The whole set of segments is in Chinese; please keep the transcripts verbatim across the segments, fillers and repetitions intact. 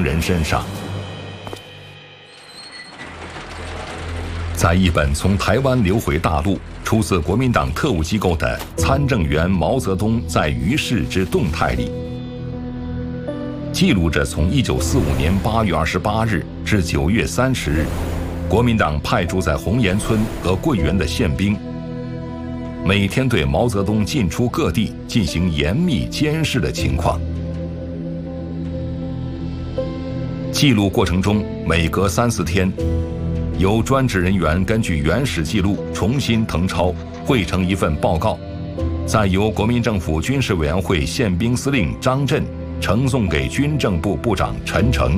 行人身上。在一本从台湾流回大陆、出自国民党特务机构的《参政员毛泽东在于世之动态》里，记录着从一九四五年八月二十八日至九月三十日，国民党派驻在红岩村和桂园的宪兵，每天对毛泽东进出各地进行严密监视的情况。记录过程中，每隔三四天，由专职人员根据原始记录重新誊抄，汇成一份报告，再由国民政府军事委员会宪兵司令张震呈送给军政部部长陈诚。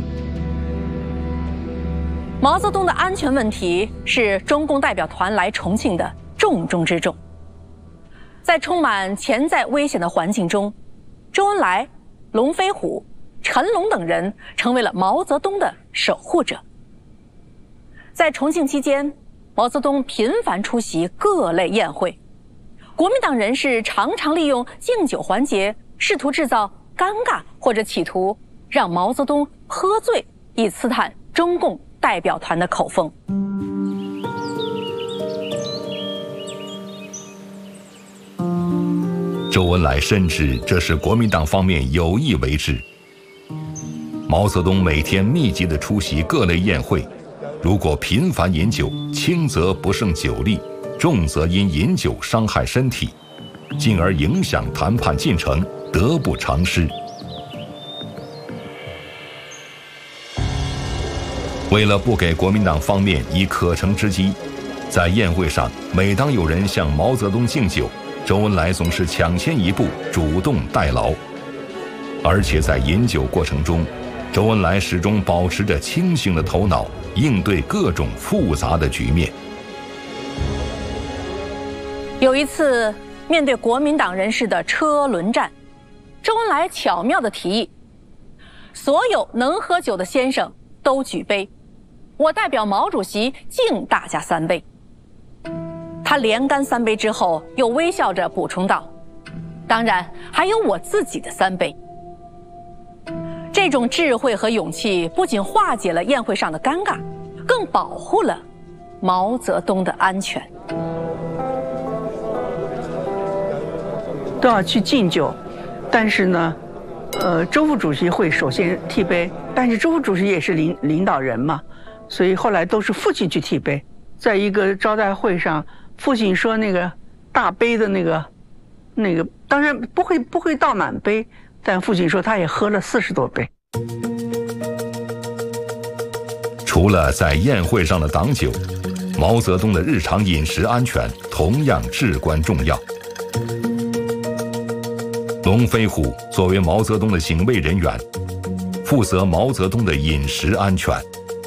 毛泽东的安全问题是中共代表团来重庆的重中之重。在充满潜在危险的环境中，周恩来、龙飞虎、陈龙等人成为了毛泽东的守护者。在重庆期间，毛泽东频繁出席各类宴会，国民党人士常常利用敬酒环节，试图制造尴尬或者企图让毛泽东喝醉，以刺探中共代表团的口风。 周恩来深知这是国民党方面有意为之。毛泽东每天密集地出席各类宴会，如果频繁饮酒，轻则不胜酒力，重则因饮酒伤害身体，进而影响谈判进程，得不偿失。为了不给国民党方面以可乘之机，在宴会上，每当有人向毛泽东敬酒，周恩来总是抢先一步，主动代劳。而且在饮酒过程中，周恩来始终保持着清醒的头脑，应对各种复杂的局面。 有一次，面对国民党人士的车轮战，周恩来巧妙地提议，所有能喝酒的先生都举杯，我代表毛主席敬大家三杯。他连干三杯之后，又微笑着补充道，当然还有我自己的三杯。这种智慧和勇气不仅化解了宴会上的尴尬，更保护了毛泽东的安全。 都要去敬酒，但是呢，呃，周副主席会首先替杯，但是周副主席也是领领导人嘛，所以后来都是父亲去替杯。在一个招待会上，父亲说那个大杯的那个那个，当然不会不会倒满杯，但父亲说他也喝了四十多杯。 除了在宴会上的挡酒，毛泽东的日常饮食安全同样至关重要。龙飞虎作为毛泽东的警卫人员，负责毛泽东的饮食安全。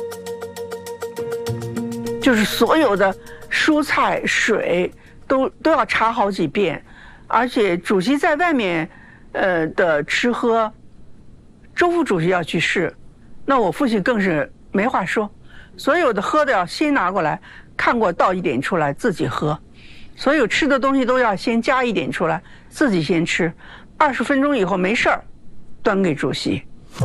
就是所有的蔬菜、水都都要查好几遍，而且主席在外面，呃的吃喝，周副主席要去试，那我父亲更是没话说，所有的喝的要先拿过来，看过倒一点出来自己喝，所有吃的东西都要先加一点出来，自己先吃，二十分钟以后没事儿，端给主席。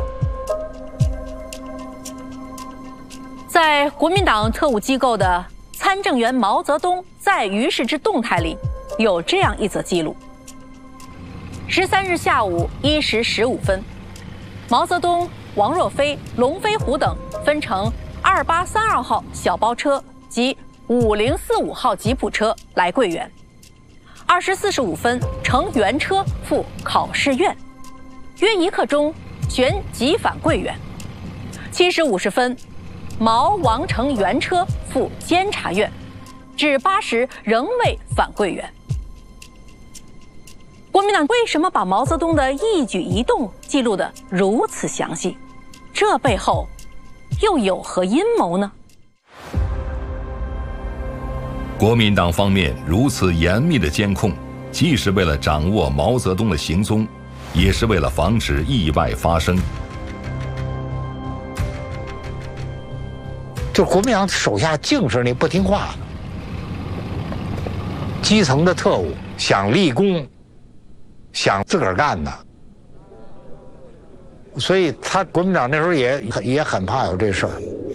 在国民党特务机构的参政员毛泽东在于世之动态里，有这样一则记录：十三日下午一时十五分，毛泽东、王若飞、龙飞虎等分乘二八三二号小包车及五零四五号吉普车来桂园。二时四十五分乘原车赴考试院，约一刻钟旋即返桂园。七时五十分，毛王乘原车赴监察院，至八时仍未返桂园。国民党为什么把毛泽东的一举一动记录得如此详细？这背后又有何阴谋呢？ 国民党方面如此严密的监控，既是为了掌握毛泽东的行踪，也是为了防止意外发生。 就国民党手下净是那不听话的，基层的特务想立功，想自个儿干的， 所以他国民党那时候也也很怕有这事儿。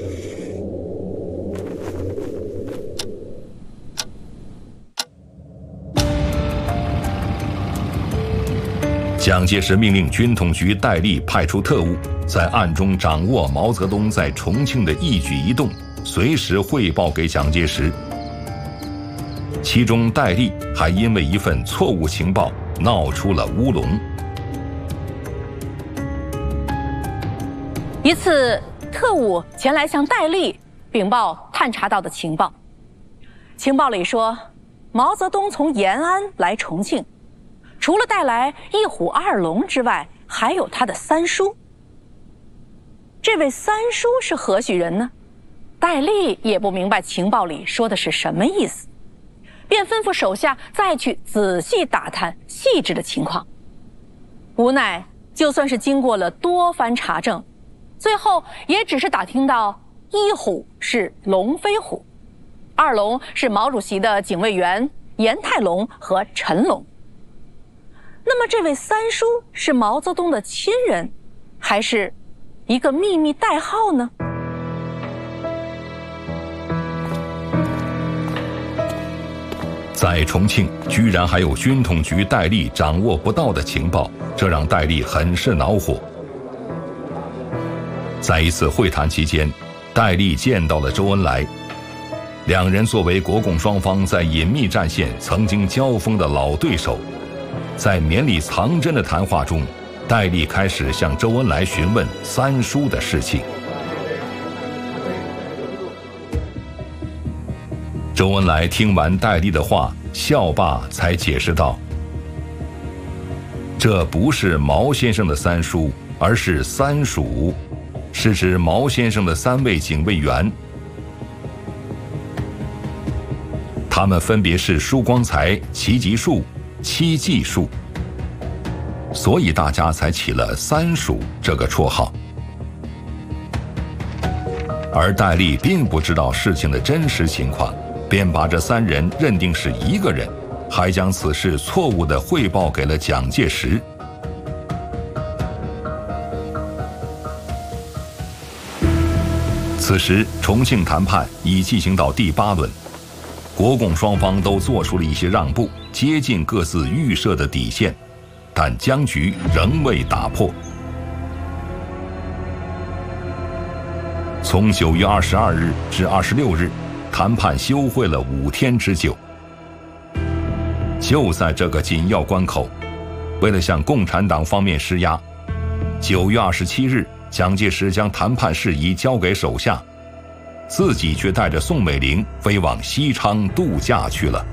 蒋介石命令军统局戴笠派出特务，在暗中掌握毛泽东在重庆的一举一动，随时汇报给蒋介石。其中戴笠还因为一份错误情报闹出了乌龙。 一次，特务前来向戴笠禀报探查到的情报，情报里说，毛泽东从延安来重庆，除了带来一虎二龙之外，还有他的三叔。这位三叔是何许人呢？戴笠也不明白情报里说的是什么意思，便吩咐手下再去仔细打探细致的情况。无奈，就算是经过了多番查证，最后也只是打听到一虎是龙飞虎，二龙是毛主席的警卫员严泰龙和陈龙。那么这位三叔是毛泽东的亲人，还是一个秘密代号呢？ 在重庆居然还有军统局戴笠掌握不到的情报，这让戴笠很是恼火。在一次会谈期间，戴笠见到了周恩来，两人作为国共双方在隐秘战线曾经交锋的老对手，在绵里藏针的谈话中，戴笠开始向周恩来询问三叔的事情。周恩来听完戴笠的话，笑罢才解释道：“这不是毛先生的三叔，而是三属，是指毛先生的三位警卫员，他们分别是舒光才、齐吉树、戚继树，所以大家才起了三属这个绰号。”而戴笠并不知道事情的真实情况，便把这三人认定是一个人，还将此事错误地汇报给了蒋介石。此时，重庆谈判已进行到第八轮，国共双方都做出了一些让步，接近各自预设的底线，但僵局仍未打破。从九月二十二日至二十六日，谈判休会了五天之久。就在这个紧要关口，为了向共产党方面施压，九月二十七日，蒋介石将谈判事宜交给手下，自己却带着宋美龄飞往西昌度假去了。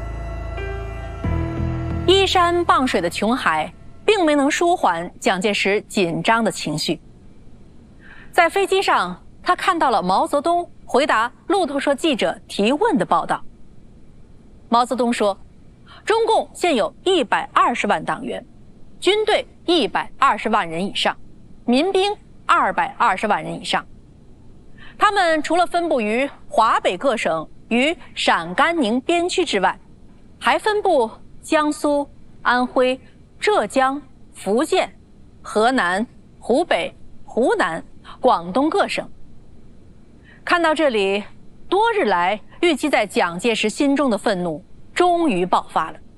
依山傍水的琼海并没能舒缓蒋介石紧张的情绪。在飞机上，他看到了毛泽东回答路透社记者提问的报道。毛泽东说，中共现有一百二十万党员，军队一百二十万人以上，民兵二百二十万人以上。他们除了分布于华北各省与陕甘宁边区之外，还分布江苏、安徽、浙江、福建、河南、湖北、湖南、广东各省。看到这里，多日来郁积在蒋介石心中的愤怒终于爆发了。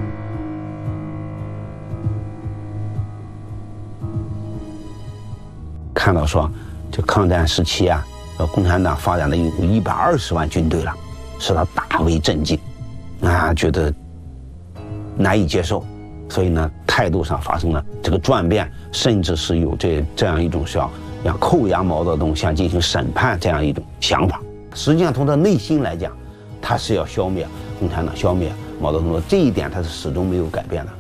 看到说，这抗战时期啊，呃，共产党发展了有一百二十万军队了，使他大为震惊，啊，觉得难以接受，所以呢，态度上发生了这个转变，甚至是有这这样一种需要。要扣押毛泽东，想进行审判这样一种想法。实际上，从他内心来讲，他是要消灭共产党，消灭毛泽东的，这一点他是始终没有改变的。